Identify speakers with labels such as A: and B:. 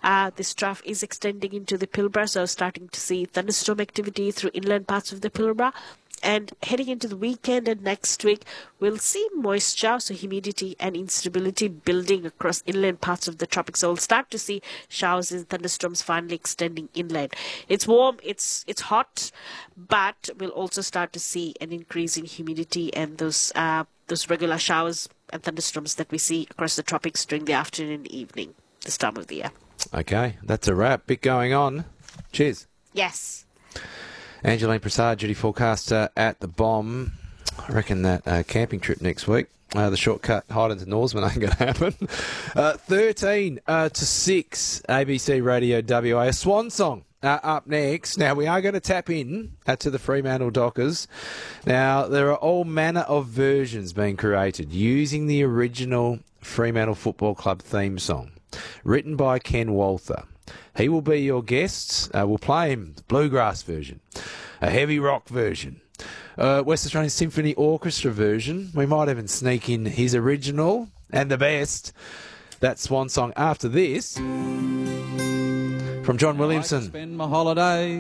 A: This trough is extending into the Pilbara, so starting to see thunderstorm activity through inland parts of the Pilbara. And heading into the weekend and next week, we'll see moisture, so humidity and instability building across inland parts of the tropics. So we'll start to see showers and thunderstorms finally extending inland. It's warm, it's hot, but we'll also start to see an increase in humidity and those regular showers and thunderstorms that we see across the tropics during the afternoon and evening this time of the year.
B: Okay, that's a wrap. Bit going on. Cheers.
A: Yes.
B: Angeline Prasad, duty forecaster at the Bomb. I reckon that camping trip next week, the shortcut Hyden to Norseman ain't going to happen. 13 to 6, ABC Radio WA. A swan song up next. Now, we are going to tap in to the Fremantle Dockers. Now, there are all manner of versions being created using the original Fremantle Football Club theme song, written by Ken Walther. He will be your guest. We'll play him the bluegrass version, a heavy rock version, West Australian Symphony Orchestra version. We might even sneak in his original and the best. That swan song after this from John Williamson.
C: Spend my holiday